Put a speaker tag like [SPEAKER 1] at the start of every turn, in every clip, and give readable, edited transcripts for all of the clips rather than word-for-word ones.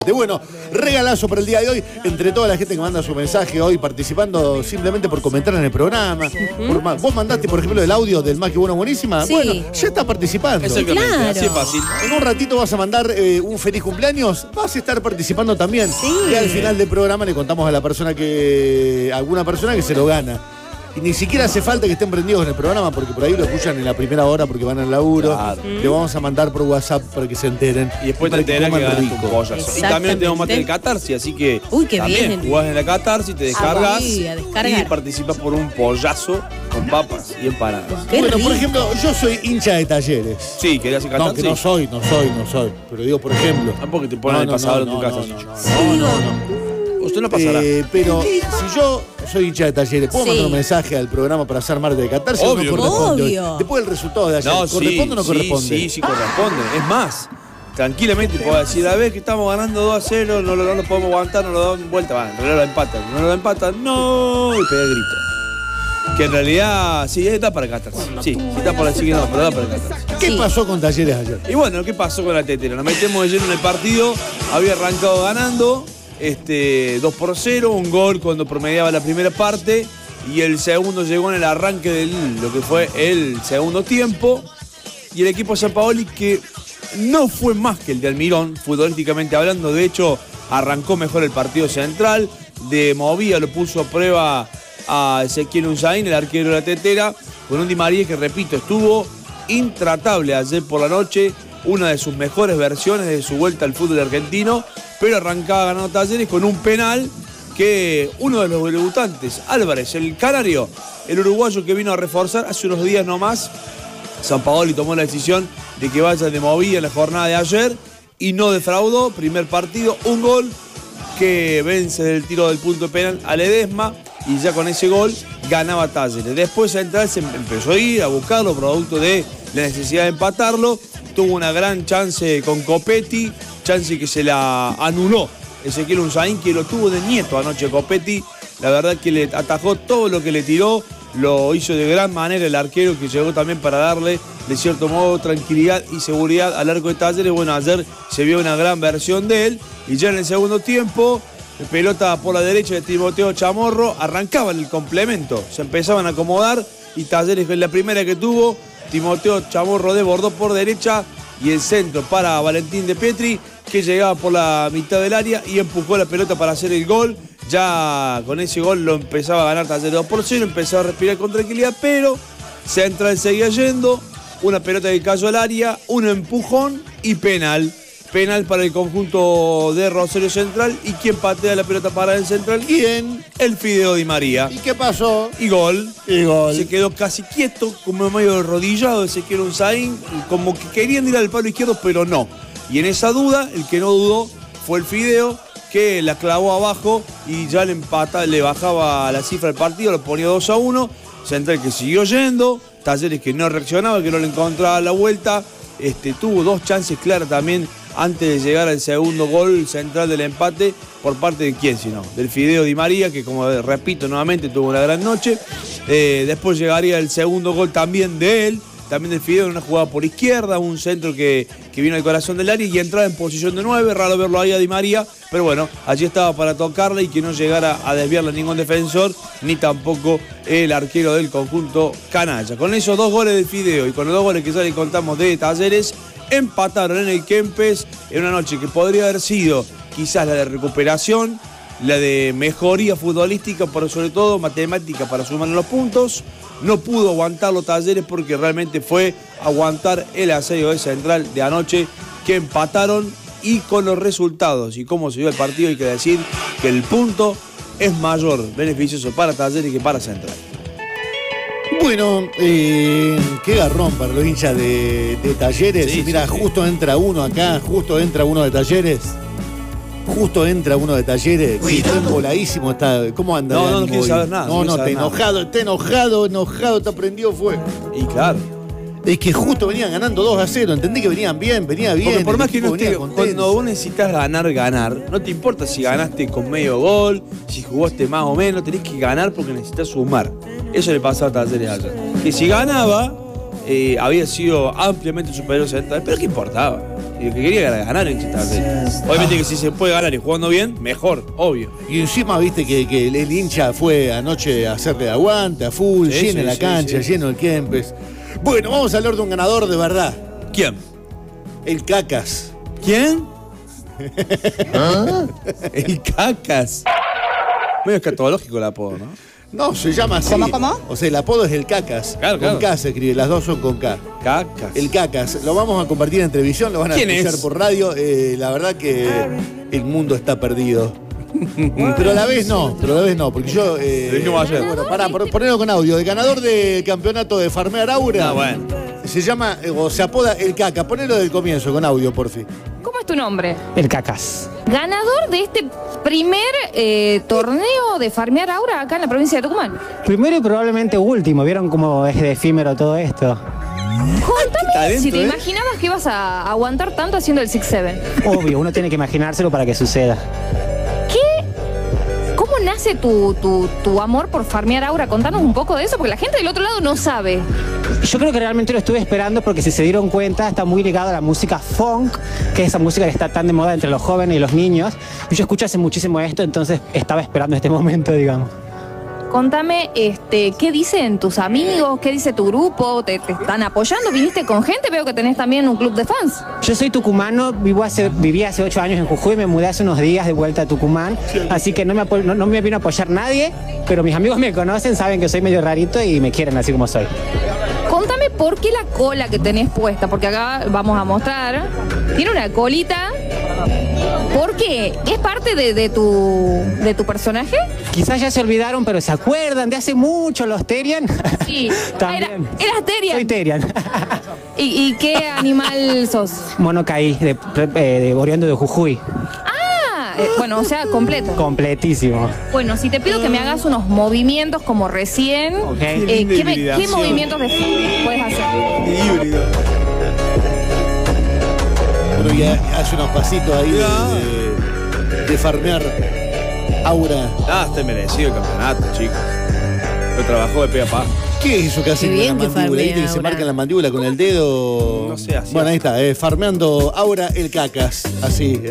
[SPEAKER 1] Bueno, regalazo para el día de hoy, entre toda la gente que manda su mensaje hoy participando simplemente por comentar en el programa. Vos mandaste, por ejemplo, el audio del Más que Bueno Buenísima.
[SPEAKER 2] Sí.
[SPEAKER 1] Bueno, ya está participando.
[SPEAKER 3] Exactamente,
[SPEAKER 2] Claro.
[SPEAKER 3] así es fácil.
[SPEAKER 1] En un ratito vas a mandar un feliz cumpleaños, vas a estar participando también.
[SPEAKER 2] Sí.
[SPEAKER 1] Y al final del programa le contamos a la persona alguna persona que se lo gana. Y ni siquiera hace falta que estén prendidos en el programa, porque por ahí lo escuchan en la primera hora porque van al laburo.
[SPEAKER 3] Claro.
[SPEAKER 1] Le vamos a mandar por WhatsApp para que se enteren.
[SPEAKER 3] Y después te
[SPEAKER 1] para que
[SPEAKER 3] enterás que
[SPEAKER 1] coman
[SPEAKER 3] ganaste un
[SPEAKER 1] rico.
[SPEAKER 3] pollazo. Y también tenemos mate de Catarsis, así que
[SPEAKER 2] Uy, qué
[SPEAKER 3] también
[SPEAKER 2] bien.
[SPEAKER 3] jugás en la Catarsis, te descargas
[SPEAKER 2] sí, a descargar.
[SPEAKER 3] y participás por un pollazo con papas y empanadas.
[SPEAKER 2] Qué
[SPEAKER 1] Bueno, por
[SPEAKER 2] rico.
[SPEAKER 1] ejemplo, yo soy hincha de Talleres.
[SPEAKER 3] Sí, ¿querés hacer
[SPEAKER 1] No,
[SPEAKER 3] Catarsis?
[SPEAKER 1] que no soy. Pero digo, por ejemplo.
[SPEAKER 3] Tampoco te ponen el pasador en tu casa.
[SPEAKER 1] No.
[SPEAKER 3] Usted no pasará.
[SPEAKER 1] Pero si yo soy hincha de Talleres, ¿puedo
[SPEAKER 2] Sí.
[SPEAKER 1] mandar un mensaje al programa para hacer Marte de Catarsis?
[SPEAKER 3] Obvio.
[SPEAKER 1] ¿O no corresponde?
[SPEAKER 2] Obvio.
[SPEAKER 1] Después del resultado de ayer,
[SPEAKER 3] No,
[SPEAKER 1] ¿corresponde o no corresponde?
[SPEAKER 3] Sí, corresponde. Es más, tranquilamente puedo decir, a ver que estamos ganando 2-0, no lo podemos aguantar, no lo dan vuelta, va, en realidad lo empatan. No lo empatan, no, y pega el grito. Que en realidad, sí, está para Catarsis. Sí, está por decir que no, pero da para Catarsis.
[SPEAKER 1] ¿Qué
[SPEAKER 2] Sí.
[SPEAKER 1] pasó con Talleres ayer?
[SPEAKER 3] Y bueno, ¿qué pasó con la tetera? Nos metemos de lleno en el partido, había arrancado ganando, 2-0, un gol cuando promediaba la primera parte y el segundo llegó en el arranque de lo que fue el segundo tiempo y el equipo Sampaoli, que no fue más que el de Almirón, futbolísticamente hablando, de hecho arrancó mejor el partido central, de movida lo puso a prueba a Ezequiel Unzaín, el arquero de la tetera, con un Di María que, repito, estuvo intratable ayer por la noche, una de sus mejores versiones de su vuelta al fútbol argentino, pero arrancaba ganando Talleres con un penal que uno de los debutantes, Álvarez, el canario, el uruguayo que vino a reforzar hace unos días nomás, Sampaoli tomó la decisión de que vaya de movida en la jornada de ayer y no defraudó. Primer partido, un gol que vence del tiro del punto de penal a Ledesma y ya con ese gol ganaba Talleres. Después Central se empezó a ir a buscarlo producto de la necesidad de empatarlo. Tuvo una gran chance con Copetti, chance que se la anuló Ezequiel Unzaín, que lo tuvo de nieto anoche Copetti. La verdad que le atajó todo lo que le tiró, lo hizo de gran manera el arquero, que llegó también para darle de cierto modo tranquilidad y seguridad al arco de Talleres. Bueno, ayer se vio una gran versión de él y ya en el segundo tiempo, pelota por la derecha de Timoteo Chamorro, arrancaban el complemento, se empezaban a acomodar y Talleres, en la primera que tuvo, Timoteo Chamorro desbordó por derecha y el centro para Valentín de Pietri, que llegaba por la mitad del área y empujó la pelota para hacer el gol. Ya con ese gol lo empezaba a ganar Talleres 2-0, empezaba a respirar con tranquilidad, pero Central seguía yendo, una pelota que cayó al área, un empujón y penal. Penal para el conjunto de Rosario Central. ¿Y quién patea la pelota para el Central?
[SPEAKER 1] ¿Quién?
[SPEAKER 3] El Fideo Di María.
[SPEAKER 1] ¿Y qué pasó?
[SPEAKER 3] Y gol.
[SPEAKER 1] Y gol.
[SPEAKER 3] Se quedó casi quieto, como medio arrodillado Ezequiel Unzaín, como que querían ir al palo izquierdo, pero no. Y en esa duda, el que no dudó fue el Fideo, que la clavó abajo y ya le bajaba la cifra del partido, lo ponía 2-1. Central que siguió yendo, Talleres que no reaccionaba, que no le encontraba la vuelta. Tuvo dos chances claras también antes de llegar al segundo gol Central del empate. ¿Por parte de quién sino? Del Fideo Di María, que como repito nuevamente tuvo una gran noche. Después llegaría el segundo gol también de él, también del Fideo, en una jugada por izquierda, un centro que vino al corazón del área y entraba en posición de 9, raro verlo ahí a Di María, pero bueno, allí estaba para tocarla y que no llegara a desviarla ningún defensor, ni tampoco el arquero del conjunto canalla. Con esos dos goles del Fideo y con los dos goles que ya le contamos de Talleres, empataron en el Kempes en una noche que podría haber sido quizás la de recuperación, la de mejoría futbolística, pero sobre todo matemática para sumar los puntos. No pudo aguantar los Talleres porque realmente fue aguantar el asedio de Central de anoche, que empataron. Y con los resultados y cómo se dio el partido, hay que decir que el punto es mayor beneficioso para Talleres que para Central.
[SPEAKER 1] Bueno, qué garrón para los hinchas de Talleres.
[SPEAKER 3] Sí,
[SPEAKER 1] Mira,
[SPEAKER 3] sí, sí.
[SPEAKER 1] justo entra uno acá, justo entra uno de Talleres. Justo entra uno de Talleres y está emboladísimo, está. ¿Cómo anda?
[SPEAKER 3] No,
[SPEAKER 1] de
[SPEAKER 3] no
[SPEAKER 1] ánimo
[SPEAKER 3] quiere
[SPEAKER 1] hoy?
[SPEAKER 3] saber nada,
[SPEAKER 1] No,
[SPEAKER 3] no quiere
[SPEAKER 1] está
[SPEAKER 3] saber
[SPEAKER 1] enojado, está prendido fuego.
[SPEAKER 3] Y claro,
[SPEAKER 1] Es que justo venían ganando 2-0, entendí que venía bien.
[SPEAKER 3] porque por
[SPEAKER 1] el
[SPEAKER 3] más que
[SPEAKER 1] equipo
[SPEAKER 3] no esté,
[SPEAKER 1] venía contento.
[SPEAKER 3] cuando vos necesitas ganar, no te importa si ganaste con medio gol, si jugaste más o menos, tenés que ganar porque necesitas sumar. Eso le pasaba a Talleres ayer. Que si ganaba, había sido ampliamente superior a Central, pero ¿qué importaba? Y lo que quería era ganar en Central. Obviamente que si se puede ganar y jugando bien, mejor, obvio.
[SPEAKER 1] Y encima, viste que el hincha fue anoche a hacerle aguante, a full,
[SPEAKER 3] Sí,
[SPEAKER 1] lleno
[SPEAKER 3] sí,
[SPEAKER 1] la
[SPEAKER 3] sí,
[SPEAKER 1] cancha,
[SPEAKER 3] sí.
[SPEAKER 1] lleno el Kempes. Bueno, vamos a hablar de un ganador de verdad.
[SPEAKER 3] ¿Quién?
[SPEAKER 1] El Cacas.
[SPEAKER 3] ¿Quién? El Cacas. Medio escatológico el apodo, ¿no?
[SPEAKER 1] No, se llama así.
[SPEAKER 2] ¿Cómo?
[SPEAKER 1] O sea, el apodo es el Cacas.
[SPEAKER 3] Claro,
[SPEAKER 1] con
[SPEAKER 3] claro.
[SPEAKER 1] K se escribe, las dos son con K.
[SPEAKER 3] Cacas.
[SPEAKER 1] El Cacas. Lo vamos a compartir en televisión, lo van a
[SPEAKER 3] ¿Quién
[SPEAKER 1] escuchar
[SPEAKER 3] es?
[SPEAKER 1] por radio. La verdad que el mundo está perdido. Pero a la vez no, porque yo...
[SPEAKER 3] dijimos ayer.
[SPEAKER 1] Bueno, pará, ponerlo con audio. El ganador del campeonato de Farmear Aura
[SPEAKER 3] Ah, bueno.
[SPEAKER 1] se llama, o se apoda El Caca. Ponelo del comienzo con audio, por fin.
[SPEAKER 2] ¿Cómo es tu nombre?
[SPEAKER 4] El Cacas.
[SPEAKER 2] Ganador de este primer torneo de Farmear Aura acá en la provincia de Tucumán.
[SPEAKER 4] Primero y probablemente último. ¿Vieron cómo es de efímero todo esto?
[SPEAKER 2] Contame
[SPEAKER 3] talento,
[SPEAKER 2] si te
[SPEAKER 3] ¿eh?
[SPEAKER 2] imaginabas que ibas a aguantar tanto haciendo el 6-7.
[SPEAKER 4] Obvio, uno tiene que imaginárselo para que suceda.
[SPEAKER 2] ¿Cómo nace tu amor por Farmear Aura? Contanos un poco de eso, porque la gente del otro lado no sabe.
[SPEAKER 4] Yo creo que realmente lo estuve esperando porque si se dieron cuenta está muy ligado a la música funk, que es esa música que está tan de moda entre los jóvenes y los niños. Y yo escucho hace muchísimo esto, entonces estaba esperando este momento, digamos.
[SPEAKER 2] Contame, ¿qué dicen tus amigos? ¿Qué dice tu grupo? ¿Te están apoyando? ¿Viniste con gente? Veo que tenés también un club de fans.
[SPEAKER 4] Yo soy tucumano, viví hace 8 años en Jujuy, me mudé hace unos días de vuelta a Tucumán, así que no me vino a apoyar nadie, pero mis amigos me conocen, saben que soy medio rarito y me quieren así como soy.
[SPEAKER 2] Contame por qué la cola que tenés puesta, porque acá vamos a mostrar, tiene una colita. ¿Por qué? ¿Es parte de tu personaje?
[SPEAKER 4] Quizás ya se olvidaron, pero ¿se acuerdan de hace mucho los Terian?
[SPEAKER 2] Sí.
[SPEAKER 4] También.
[SPEAKER 2] Eras Terian.
[SPEAKER 4] Soy Terian.
[SPEAKER 2] ¿Y qué animal sos?
[SPEAKER 4] Mono caí, oriundo de Jujuy.
[SPEAKER 2] Bueno, o sea, completo.
[SPEAKER 4] Completísimo.
[SPEAKER 2] Bueno, si te pido que me hagas unos movimientos como recién,
[SPEAKER 4] Ok.
[SPEAKER 2] ¿qué movimientos puedes hacer?
[SPEAKER 3] Híbrido.
[SPEAKER 1] Pero ya hace unos pasitos ahí de Farmear Aura.
[SPEAKER 3] Ah, está merecido el campeonato, chicos. Lo trabajó de pe a pa.
[SPEAKER 1] ¿Qué es eso que hacen
[SPEAKER 5] Qué bien
[SPEAKER 1] con la
[SPEAKER 5] que
[SPEAKER 1] mandíbula? ¿Viste
[SPEAKER 5] farmea
[SPEAKER 1] que se
[SPEAKER 5] Aura.
[SPEAKER 1] marca la mandíbula con el dedo?
[SPEAKER 3] No sé, así.
[SPEAKER 1] Bueno, ahí está, farmeando Aura el Cacas. Así.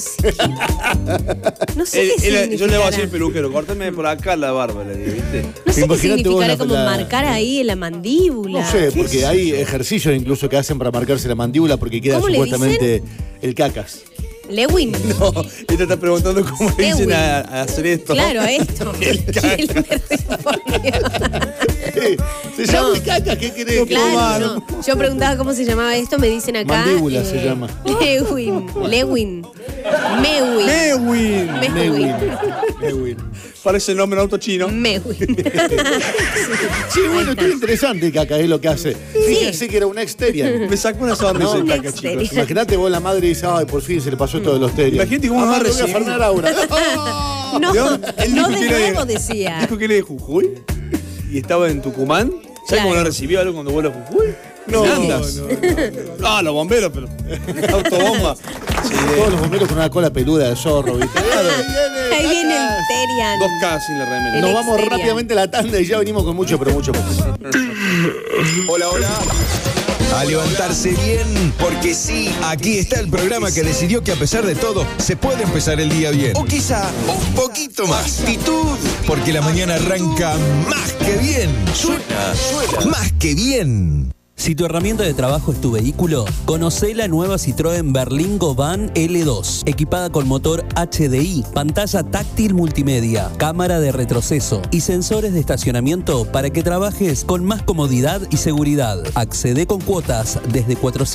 [SPEAKER 5] No sé qué
[SPEAKER 3] Yo le voy a decir
[SPEAKER 5] significará.
[SPEAKER 3] peluquero, córtame por acá la barba, le digo, ¿viste?
[SPEAKER 5] No sé qué
[SPEAKER 1] Imagínate vos
[SPEAKER 5] significará
[SPEAKER 1] la-
[SPEAKER 5] como
[SPEAKER 1] la-
[SPEAKER 5] marcar ahí en la mandíbula.
[SPEAKER 1] No sé, porque hay ejercicios incluso que hacen para marcarse la mandíbula porque queda
[SPEAKER 5] ¿Cómo le
[SPEAKER 1] supuestamente el Cacas.
[SPEAKER 5] Lewin.
[SPEAKER 3] No, y te está preguntando cómo le dicen a hacer esto.
[SPEAKER 5] Claro, a esto. Y él me respondió.
[SPEAKER 1] Se llama el Cacas, ¿qué querés?
[SPEAKER 5] Claro, no. Yo preguntaba cómo se llamaba esto, me dicen acá.
[SPEAKER 1] Mandíbula se llama.
[SPEAKER 5] Lewin. Mewin.
[SPEAKER 3] Mewin.
[SPEAKER 1] Mewin.
[SPEAKER 3] Parece el nombre de un auto chino.
[SPEAKER 5] Mewin.
[SPEAKER 1] Sí, bueno, estuvo interesante el Cacas, es lo que hace. Fíjense que era un exterior.
[SPEAKER 3] Me sacó una sonrisa el
[SPEAKER 5] No,
[SPEAKER 3] caca, chicos.
[SPEAKER 5] Next.
[SPEAKER 1] Imagínate vos la madre dice, ay, por fin se le pasó todo de los terios.
[SPEAKER 3] Imagínate cómo va a
[SPEAKER 1] lo voy a
[SPEAKER 3] recibir.
[SPEAKER 1] farmear Aura.
[SPEAKER 5] No,
[SPEAKER 3] Él
[SPEAKER 5] no
[SPEAKER 3] dijo
[SPEAKER 5] de
[SPEAKER 3] que era
[SPEAKER 5] nuevo decía.
[SPEAKER 3] Dijo que él es de Jujuy y estaba en Tucumán. ¿Sabes
[SPEAKER 5] Claro.
[SPEAKER 3] cómo no recibió algo cuando vuelve a Jujuy?
[SPEAKER 1] No,
[SPEAKER 3] andas. Ah, los bomberos, pero. Autobomba. Sí,
[SPEAKER 1] Todos los bomberos con una cola peluda de zorro, ¿viste?
[SPEAKER 5] Ahí viene el Terian.
[SPEAKER 3] 2K sin la remera.
[SPEAKER 1] Nos vamos
[SPEAKER 5] exterior.
[SPEAKER 1] rápidamente a la tanda y ya venimos con mucho, pero mucho más.
[SPEAKER 6] Hola, hola. A levantarse bien, porque sí, aquí está el programa que decidió que a pesar de todo se puede empezar el día bien. O quizá un poquito más. Actitud, porque la mañana arranca más que bien. Suena más que bien.
[SPEAKER 7] Si tu herramienta de trabajo es tu vehículo, conocé la nueva Citroën Berlingo Van L2, equipada con motor HDI, pantalla táctil multimedia, cámara de retroceso y sensores de estacionamiento para que trabajes con más comodidad y seguridad. Accede con cuotas desde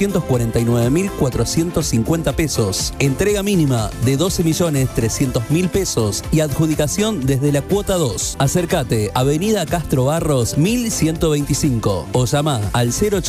[SPEAKER 7] 449.450 pesos, entrega mínima de 12.300.000 pesos y adjudicación desde la cuota 2. Acércate, Avenida Castro Barros 1125 o llama al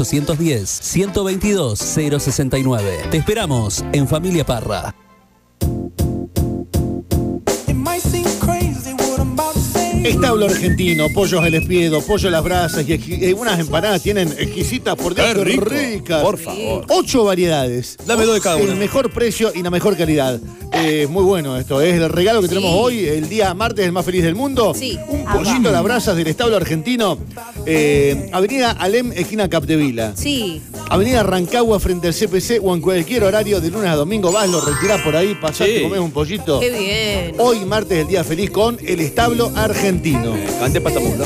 [SPEAKER 7] 0810-122-069. Te esperamos en Familia Parra.
[SPEAKER 1] Establo argentino, pollos al espiedo, pollo a las brasas y unas empanadas tienen exquisitas, por Dios,
[SPEAKER 3] Qué rico,
[SPEAKER 1] ricas.
[SPEAKER 3] por favor.
[SPEAKER 1] 8 variedades.
[SPEAKER 3] Dame 2 de cada una.
[SPEAKER 1] El mejor precio y la mejor calidad. Muy bueno esto. Es el regalo que tenemos hoy, el día martes, el más feliz del mundo.
[SPEAKER 5] Sí.
[SPEAKER 1] Un pollito a las brasas del Establo argentino. Avenida Alem, esquina Capdevila.
[SPEAKER 5] Sí.
[SPEAKER 1] Avenida Rancagua frente al CPC o en cualquier horario de lunes a domingo. Vas, lo retirás por ahí, pasás y comés un pollito.
[SPEAKER 5] Qué bien.
[SPEAKER 1] Hoy martes, el día feliz con el Establo argentino.
[SPEAKER 3] Cante patamunda.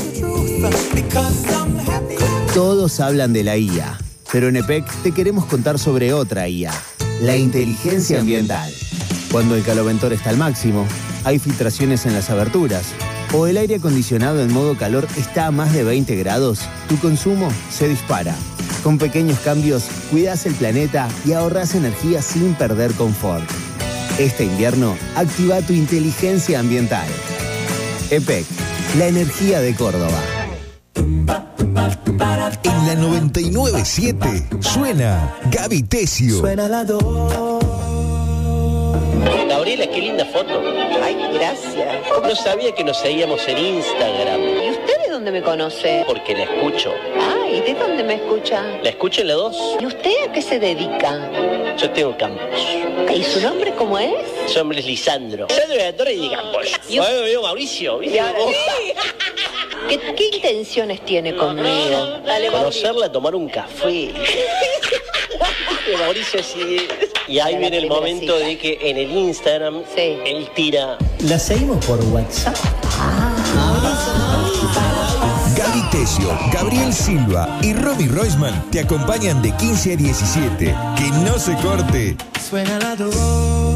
[SPEAKER 8] Todos hablan de la IA, pero en EPEC te queremos contar sobre otra IA, la inteligencia ambiental. Cuando el caloventor está al máximo, hay filtraciones en las aberturas, o el aire acondicionado en modo calor está a más de 20 grados, tu consumo se dispara. Con pequeños cambios, cuidas el planeta y ahorras energía sin perder confort. Este invierno, activa tu inteligencia ambiental. EPEC, la energía de Córdoba.
[SPEAKER 6] En la 99.7 suena Gaby Tesio.
[SPEAKER 9] Gabriela, qué linda foto.
[SPEAKER 10] Ay, gracias.
[SPEAKER 9] No sabía que nos seguíamos en Instagram.
[SPEAKER 10] ¿Y usted de dónde me conoce?
[SPEAKER 9] Porque la escucho.
[SPEAKER 10] Ay, ¿de dónde me escucha?
[SPEAKER 9] La escucho en la 2.
[SPEAKER 10] ¿Y usted a qué se dedica?
[SPEAKER 9] Yo tengo campos.
[SPEAKER 10] ¿Y su nombre cómo es?
[SPEAKER 9] Su nombre es Lisandro. Lisandro de la Torre y de Campos. Ahora me veo Mauricio. ¿Viste?
[SPEAKER 10] Y ahora ¿Qué intenciones tiene conmigo?
[SPEAKER 9] Conocerla, tomar un café. Mauricio así. Y ahí viene el momento de que en el Instagram él tira.
[SPEAKER 11] ¿La seguimos por WhatsApp?
[SPEAKER 6] Gaby Tesio, Gabriel Silva y Romy Roisman te acompañan de 15 a 17. Que no se corte.
[SPEAKER 11] Suena la 2.